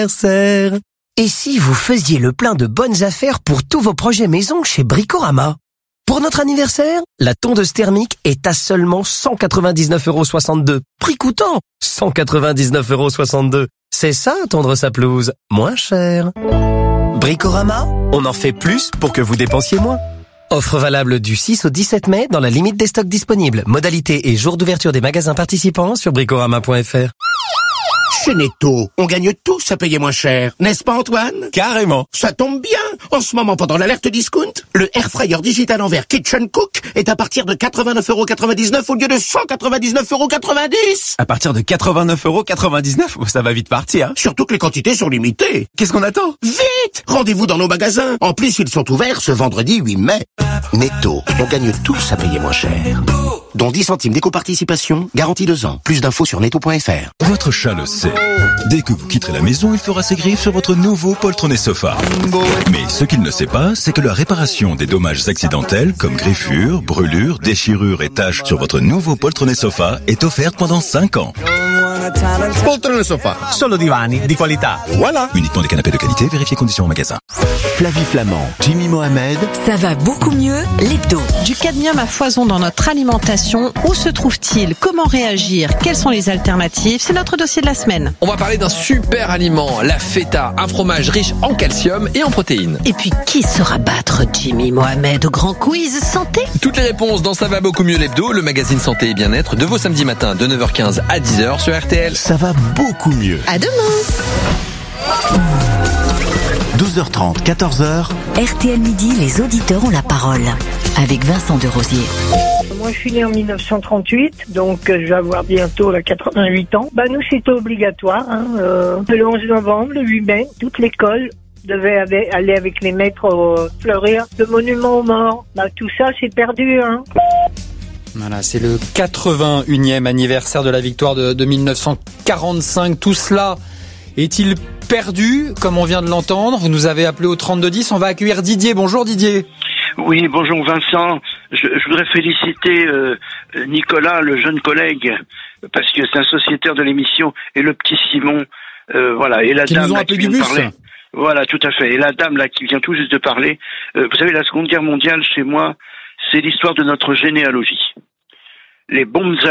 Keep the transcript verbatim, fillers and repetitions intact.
anniversaire. Et si vous faisiez le plein de bonnes affaires pour tous vos projets maison chez Bricorama? Pour notre anniversaire, la tondeuse thermique est à seulement cent quatre-vingt-dix-neuf euros soixante-deux. Prix coûtant cent quatre-vingt-dix-neuf euros soixante-deux. C'est ça, tondre sa pelouse, moins cher. Bricorama, on en fait plus pour que vous dépensiez moins. Offre valable du six au dix-sept mai dans la limite des stocks disponibles. Modalité et jour d'ouverture des magasins participants sur bricorama point f r. Chez Netto, on gagne tous à payer moins cher, n'est-ce pas Antoine? Carrément. Ça tombe bien. En ce moment, pendant l'alerte discount, le Air Fryer digital en verre Kitchen Cook est à partir de quatre-vingt-neuf euros quatre-vingt-dix-neuf au lieu de cent quatre-vingt-dix-neuf euros quatre-vingt-dix. À partir de quatre-vingt-neuf euros quatre-vingt-dix-neuf, ça va vite partir. Surtout que les quantités sont limitées. Qu'est-ce qu'on attend? Vite! Rendez-vous dans nos magasins. En plus, ils sont ouverts ce vendredi huit mai. Netto, on gagne tous à payer moins cher. Dont dix centimes d'éco-participation, garantie deux ans. Plus d'infos sur netto point f r. Votre chat le sait. Dès que vous quitterez la maison, il fera ses griffes sur votre nouveau poltronnet sofa. Mais ce qu'il ne sait pas, c'est que la réparation des dommages accidentels, comme griffures, brûlures, déchirures et taches sur votre nouveau poltronnet sofa est offerte pendant cinq ans. Poltronnet sofa. Solo divani di qualità. Voilà. Uniquement des canapés de qualité, vérifiez conditions en magasin. Flavie Flamand, Jimmy Mohamed. Ça va beaucoup mieux, l'hebdo. Du cadmium à foison dans notre alimentation, où se trouve-t-il? Comment réagir? Quelles sont les alternatives? C'est notre dossier de la semaine. On va parler d'un super aliment, la feta, un fromage riche en calcium et en protéines. Et puis, qui saura battre Jimmy Mohamed au grand quiz santé? Toutes les réponses dans Ça va beaucoup mieux l'hebdo, le magazine santé et bien-être de vos samedis matins de neuf heures quinze à dix heures sur R T L. Ça va beaucoup mieux. À demain. douze heures trente, quatorze heures. R T L Midi, les auditeurs ont la parole. Avec Vincent de Rosier. Moi, je suis né en mille neuf cent trente-huit, donc euh, je vais avoir bientôt là, quatre-vingt-huit ans. Bah, nous, c'était obligatoire. Hein, euh, le onze novembre, le huit mai, toute l'école devait aller avec les maîtres euh, fleurir le monument aux morts. Bah, tout ça, c'est perdu. Hein. Voilà, c'est le quatre-vingt-unième anniversaire de la victoire de, de mille neuf cent quarante-cinq. Tout cela est-il perdu, comme on vient de l'entendre? Vous nous avez appelé au trente-deux dix. On va accueillir Didier. Bonjour Didier. Oui, bonjour Vincent. Je, je voudrais féliciter euh, Nicolas, le jeune collègue, parce que c'est un sociétaire de l'émission, et le petit Simon, euh, voilà, et la qui dame nous ont là, appelé qui du vient de bus. parler. Voilà, tout à fait. Et la dame là qui vient tout juste de parler. Euh, vous savez, la Seconde Guerre mondiale, chez moi, c'est l'histoire de notre généalogie. Les bombes